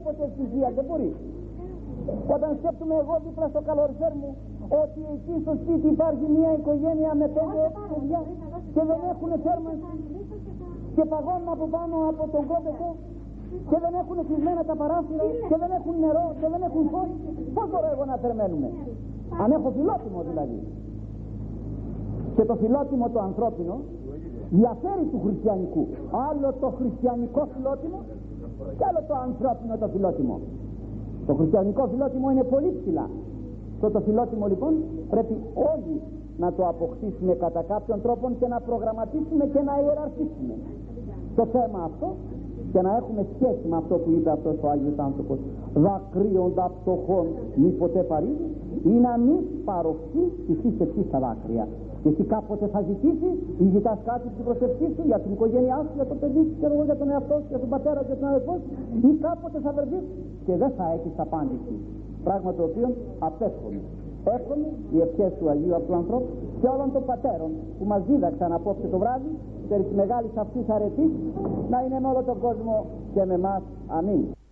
οποιαδήποτε ευτυχία δεν μπορεί. Όταν σκέφτομαι εγώ δίπλα στο καλοριφέρ μου ότι εκεί στο σπίτι υπάρχει μια οικογένεια με 5-6 παιδιά και δεν έχουν θέρμανση και παγώνουν από πάνω από τον κόμπεκο και δεν έχουν κλεισμένα τα παράθυρα και δεν έχουν νερό και δεν έχουν φως, πώς μπορώ εγώ να θερμαίνουμε? Αν έχω φιλότιμο δηλαδή. Και το φιλότιμο το ανθρώπινο διαφέρει του χριστιανικού. Άλλο το χριστιανικό φιλότιμο και άλλο το ανθρώπινο το φιλότιμο. Το χριστιανικό φιλότιμο είναι πολύ ψηλά. Το φιλότιμο λοιπόν πρέπει όλοι να το αποκτήσουμε κατά κάποιον τρόπο και να προγραμματίσουμε και να ιεραρχήσουμε το θέμα αυτό και να έχουμε σχέση με αυτό που είπε αυτός ο Άγιος άνθρωπος, δακρύοντα πτωχών μη ποτέ παρήγει, ή να μην παροχθεί τη φύση στα δάκρυα. Και εσύ κάποτε θα ζητήσεις ή ζητάς κάτι στην προσευχή σου για την οικογένειά σου, για το παιδί σου, για τον εαυτό σου, για τον πατέρα σου, για τον αδελφό σου, ή κάποτε θα βρεθείς και δεν θα έχεις απάντηση. Πράγμα το οποίο απέφχομαι. Εύχομαι οι ευχές του Αγίου Αυτού ανθρώπου και όλων των πατέρων που μας δίδαξαν απόψε το βράδυ περί της μεγάλης αυτής αρετής να είναι με όλο τον κόσμο και με εμάς. Αμήν.